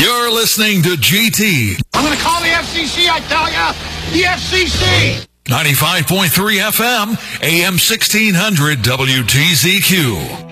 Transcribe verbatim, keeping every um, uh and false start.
You're listening to G T. I'm going to call the F C C, I tell ya. The F C C. ninety-five point three F M, A M sixteen hundred W T Z Q.